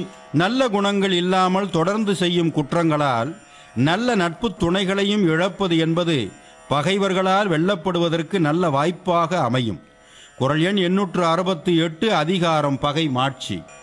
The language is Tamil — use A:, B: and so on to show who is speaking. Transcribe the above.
A: நல்ல குணங்கள் இல்லாமல் தொடர்ந்து செய்யும் குற்றங்களால் நல்ல நட்பு துணைகளையும் இழப்பது என்பது பகைவர்களால் வெல்லப்படுவதற்கு நல்ல வாய்ப்பாக அமையும். குறள் எண் 868, அதிகாரம் பகை மாட்சி.